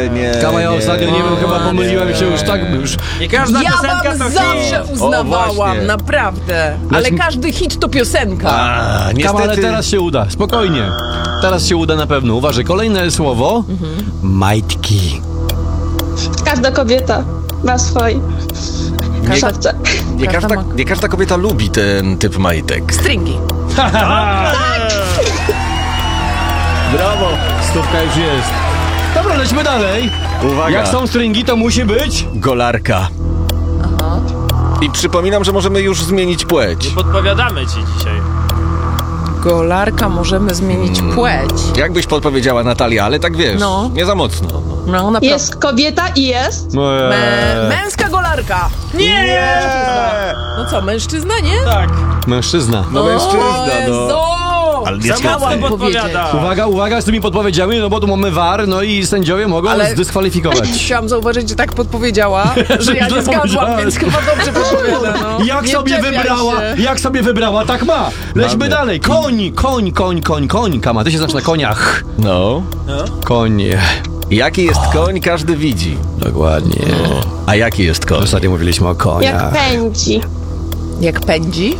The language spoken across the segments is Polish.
nie. Kama, ja ostatnio nie wiem, chyba pomyliłem się już tak, już... Nie każda Ja piosenka wam to zawsze hit. uznawałam, właśnie. naprawdę. Ale Lecz- każdy hit to piosenka. A, Kama, ale niestety. teraz się uda, spokojnie. Teraz się uda na pewno. Uważaj, kolejne słowo. Majtki. Każda kobieta ma swoje Nie, szafce. nie każda kobieta lubi ten typ majtek. Stringi. Brawo, stówka już jest. Dobra, lećmy dalej. Uwaga. Jak są stringi, to musi być... Golarka. I przypominam, że możemy już zmienić płeć. Podpowiadamy ci dzisiaj. Golarka, możemy zmienić płeć. Jakbyś podpowiedziała, Natalia, ale tak wiesz, No. nie za mocno. No, naprawdę. Jest kobieta i jest. Męska golarka. Nie! No co, mężczyzna, nie? Tak. Mężczyzna. No mężczyzna, Jezu! Ale nie Chciałam Sam powiedzieć. podpowiada. Uwaga z tymi podpowiedziami, no bo tu mamy VAR, no i sędziowie mogą Ale- zdyskwalifikować. Chciałam zauważyć, że tak podpowiedziała, że ja nie zgadłam, powiedziałeś. więc chyba dobrze podpowiada, no. Jak Nie sobie czepiaj wybrała, się. jak sobie wybrała, tak ma. Lećmy Mamy. dalej. Koń. Kama, ty się znasz na koniach. No. Koń. Jaki jest koń, każdy widzi. Dokładnie. A jaki jest koń? Ostatnio mówiliśmy o Jak koniach. pędzi. Jak pędzi?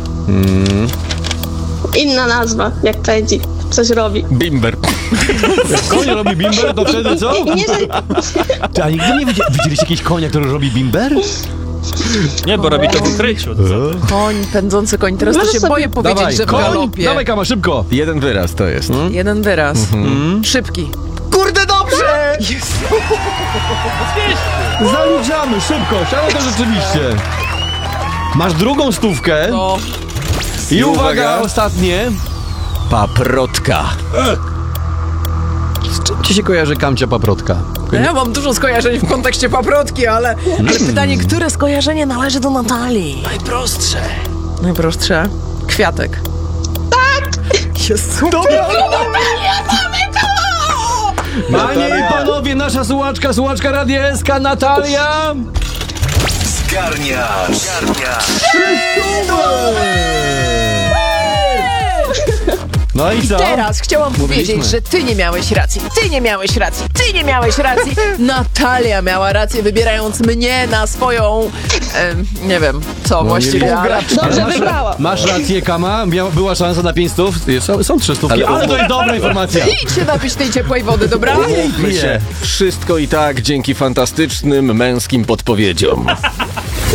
Inna nazwa, jak pędzi. Coś robi. Bimber. Koń robi bimber, to wtedy co? Nie, że... Ty, a nigdy nie widzieliście jakiegoś konia, który robi bimber? Nie, bo robi to w ukryciu. Koń, pędzący koń. Teraz to Możesz się sobie- boję powiedzieć, Dawaj, że w koń. galopie. Dawaj, Kama, szybko. Jeden wyraz to jest. Jeden wyraz. Szybki. Kurde, dobrze! Zaliczamy, szybkość, ale to rzeczywiście. Masz drugą stówkę. No. I uwaga, uwaga. ostatnie. Paprotka. Z czym ci się kojarzy Kamcia paprotka? Ja mam dużo skojarzeń w kontekście paprotki, ale pytanie, które skojarzenie należy do Natalii? Najprostsze. Najprostsze. Kwiatek. Tak! Jest super. Panie i panowie, nasza słuchaczka Radia SK Natalia. Zgarniasz. No i co? Teraz chciałam Mówiliśmy. powiedzieć, że ty nie miałeś racji, ty nie miałeś racji, ty nie miałeś racji. Natalia miała rację, wybierając mnie na swoją, nie wiem, co właściwie, ale... Dobrze wybrała. Masz rację, Kama, była szansa na 500. Są 300, ale to jest dobra informacja. Idź się napić tej ciepłej wody, dobra? Umówmy się, wszystko i tak dzięki fantastycznym męskim podpowiedziom.